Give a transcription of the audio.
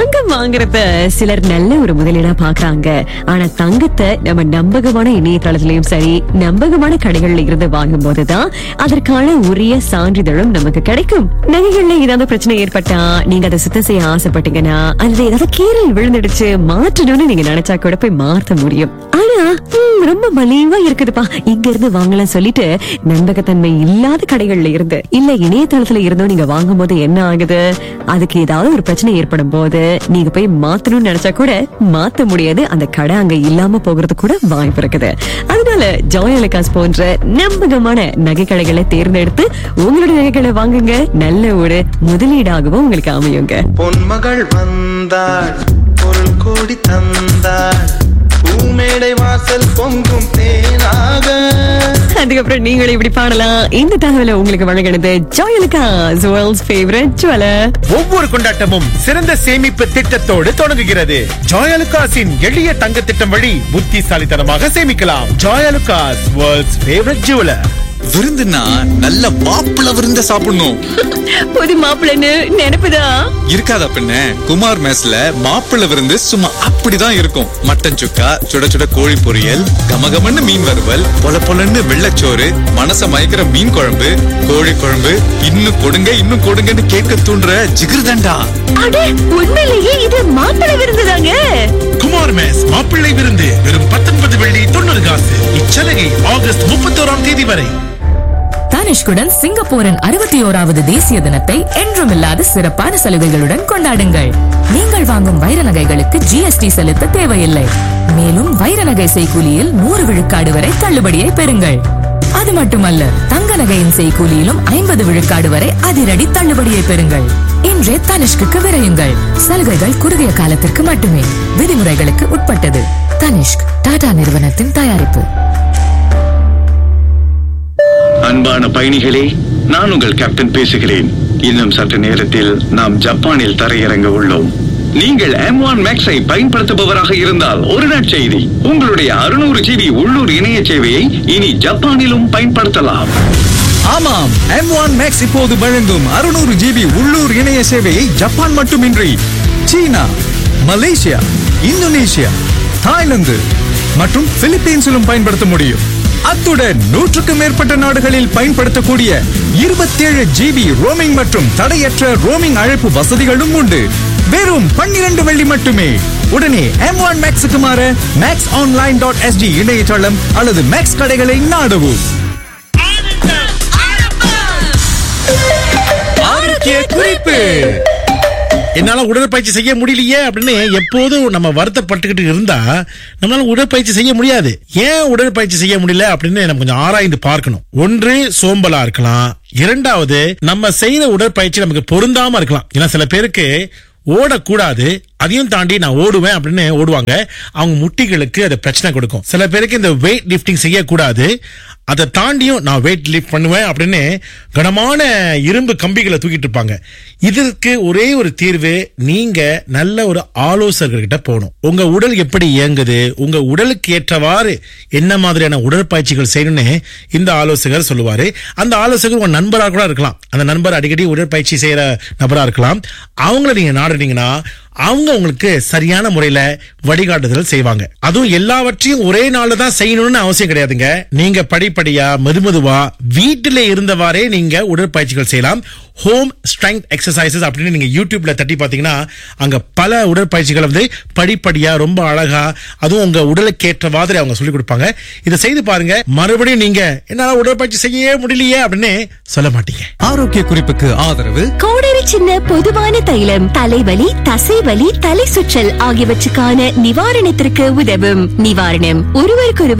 தங்கம் வாங்குறத சிலர் நல்ல ஒரு முதலீடா பாக்குறாங்க. ஆனா தங்கத்தை நம்ம நம்பகமான இணையதளத்திலயும் சரி, நம்பகமான கடைகள்ல இருந்து வாங்கும் போதுதான் அதற்கான உரிய சான்றிதழும் நமக்கு கிடைக்கும். நகைகள்ல ஏதாவது பிரச்சனை ஏற்பட்டா, நீங்க அதை சுத்தம் செய்ய ஆசைப்பட்டீங்கன்னா, அல்லது ஏதாவது கீரல் விழுந்துடுச்சு மாற்றணும்னு நீங்க நினைச்சா கூட போய் மாற்ற முடியும். ஆனா ரொம்ப மலிவா இருக்குதுப்பா, இங்க இருந்து வாங்கலாம் சொல்லிட்டு நம்பகத்தன்மை இல்லாத கடைகள்ல இருந்து இல்ல இணையதளத்துல இருந்தும் நீங்க வாங்கும் போது என்ன ஆகுது, அதுக்கு ஏதாவது ஒரு பிரச்சனை ஏற்படும் போது நீங்க போய் மாத்தணும்னு நினைச்சா கூட மாத்த முடியாது. அந்த கடை அங்க இல்லாம போகிறது கூட வாய்ப்பு இருக்குது. அதனால ஜாய் அலுகாஸ் போன்ற நம்பகமான நகை கடைகளை தேர்ந்தெடுத்து உங்களுடைய நகைகளை வாங்குங்க. நல்ல ஒரு முதலீடாகவும் உங்களுக்கு அமையுங்க. பொன்மகள் வந்தாள், பொருள் கோடி தந்தாள், பூமேடை வாசல் பொங்கும் தேனாக. அதுக்கப்புறம் நீங்களும் இப்படி பாடலாம். இந்த தகவலை உங்களுக்கு வழங்கினது Joy Alukkas, world's favourite jeweller. ஒவ்வொரு கொண்டாட்டமும் சிறந்த சேமிப்பு திட்டத்தோடு தொடங்குகிறது. ஜாய் அலுகாஸின் எளிய தங்க திட்டம் வழி புத்திசாலித்தனமாக சேமிக்கலாம். Joy Alukkas, world's favourite jeweller. விருந்துனா நல்ல மாப்பிள விருந்த சாப்பிடணும். புது மாப்பிள்ளைன்னு நினைப்புதான் இருக்காதா பின்ன? குமார் மெஸ்ல மாப்பிள விருந்து சும்மா அப்படிதான் இருக்கும். மட்டன் சுக்கா, சுட சுட கோழி பொரியல், கமகமன்னு மீன் வறுவல், பொல பொலன்னு வெள்ளச்சோறு, மனச மயக்கிற மீன் குழம்பு, கோழி குழம்பு, இன்னும் கொடுங்க இன்னும் கொடுங்கன்னு கேட்க தூண்டுற ஜிகிர்தண்டா. அடே, உண்மையிலேயே இது மாப்பிள்ளை விருந்துதாங்க. குமார் மெஸ் மாப்பிள்ளை விருந்து வெறும் 19 வெள்ளி 90 காசு. இச்சலுகை ஆகஸ்ட் 31ஆம் தேதி வரை. தனிஷ்குடன் சிங்கப்பூரின் 61வது தேசிய தினத்தை என்றுமில்லாத சிறப்பான சலுகைகளுடன் கொண்டாடுங்கள். நீங்கள் வாங்கும் வைர நகைகளுக்கு GST செலுத்த தேவையில்லை. மேலும் வைர நகை செய்கூலியில் 100 விழுக்காடு வரை தள்ளுபடியை பெறுங்கள். அது மட்டுமல்ல, தங்க நகையின் செய்கூலியிலும் 50 விழுக்காடு வரை அதிரடி தள்ளுபடியை பெறுங்கள். இன்றே தனிஷ்குக்கு விரையுங்கள். சலுகைகள் குறுகிய காலத்திற்கு மட்டுமே. விதிமுறைகளுக்கு உட்பட்டது. தனிஷ்க் டாடா நிறுவனத்தின் தயாரிப்பு. அன்பான பயணிகளே, நான் உங்கள் கேப்டன் பேசுகிறேன். இன்னும் சற்று நேரத்தில் நாம் ஜப்பானில் தரையிறங்க உள்ளோம். நீங்கள் M1 Max-ஐ பயன்படுத்துபவராக இருந்தால் ஒரு நற்செய்தி. உங்களுடைய 600 GB உள்ளூர் இணைய சேவையை இனி ஜப்பானிலும் பயன்படுத்தலாம். ஆமாம், M1 Max இப்போது வழங்கும் 600 GB உள்ளூர் இணைய சேவையை ஜப்பான் மட்டுமின்றி சீனா, மலேசியா, இந்தோனேஷியா, தாய்லாந்து மற்றும் பிலிப்பீன்ஸிலும் பயன்படுத்த முடியும். அத்துடன் 100க்கும் மேற்பட்ட நாடுகளில் பயன்படுத்தக்கூடிய 27 GB ரோமிங் மற்றும் தடையற்ற ரோமிங் அழைப்பு வசதிகளும் உண்டு. வெறும் 12 வெள்ளி மட்டுமே. உடனே M1 Max-க்கு மாற maxonline.sg இணையதளம் அல்லது மேக்ஸ் கடைகளை நாடவும். ஆரோக்கிய குறிப்பு. என்னால உடற்பயிற்சி செய்ய முடியலையே அப்படின்னு எப்போதும் நம்ம வருத்தப்பட்டுக்கிட்டு இருந்தா நம்மளால உடற்பயிற்சி செய்ய முடியாது. ஏன் உடற்பயிற்சி செய்ய முடியல அப்படின்னு நம்ம கொஞ்சம் ஆராய்ந்து பார்க்கணும். ஒன்று, சோம்பலா இருக்கலாம். இரண்டாவது, நம்ம செய்யற உடற்பயிற்சி நமக்கு பொருந்தாம இருக்கலாம். ஏன்னா சில பேருக்கு ஓடக்கூடாது, அதையும் தாண்டி நான் ஓடுவேன் அப்படின்னு ஓடுவாங்க. அவங்க முட்டிகளுக்கு அது பிரச்சனை கொடுக்கும். சில பேருக்கு இந்த வெயிட் லிப்டிங் செய்யக்கூடாது, அதை தாண்டியும் நான் வெயிட் லிஃப்ட் பண்ணுவேன் அப்படின்னு கனமான இரும்பு கம்பிகளை தூக்கிட்டு இருப்பாங்க. இதற்கு ஒரே ஒரு தீர்வு, நீங்க நல்ல ஒரு ஆலோசகர்கிட்ட போகணும். உங்க உடல் எப்படி இயங்குது, உங்க உடலுக்கு ஏற்றவாறு என்ன மாதிரியான உடற்பயிற்சிகள் செய்யணும்னு இந்த ஆலோசகர் சொல்லுவாரு. அந்த ஆலோசகர் உங்க நண்பரா கூட இருக்கலாம். அந்த நண்பர் அடிக்கடி உடற்பயிற்சி செய்யற நபரா இருக்கலாம். அவங்கள நீங்க நாடுனீங்கன்னா அவங்க உங்களுக்கு சரியான முறையில வழிகாட்டுதல் செய்வாங்க. அதுவும் எல்லாவற்றையும் ஒரே நாள்ல தான் செய்யணும்னு அவசியம் கிடையாதுங்க. நீங்க படிப்படியா மெதுமெதுவா வீட்டிலே இருந்தவாறே நீங்க உடற்பயிற்சிகள் செய்யலாம். ஹோம் ஸ்ட்ரெங்த் எக்ஸசைசஸ் அப்படின்னு நீங்க யூடியூப்ல தட்டி பாத்தீங்கன்னா அங்க பல உடற்பயிற்சிகள் வந்து படிப்படியா ரொம்ப அழகா, அதுவும் உங்க உடலுக்கு ஏற்ற மாதிரி அவங்க சொல்லி கொடுப்பாங்க. இதை செய்து பாருங்க. மறுபடியும் நீங்க என்னால உடற்பயிற்சி செய்ய முடியலையே அப்படின்னு சொல்ல மாட்டீங்க. ஆரோக்கிய குறிப்புக்கு ஆதரவு கோடரி சின்ன பொதுவான தைலம் தலைவலி, தசைவலி, தலை சுற்றல் ஆகியவற்றுக்கான நிவாரணத்திற்கு உதவும். நிவாரணம் ஒருவருக்கொருவர்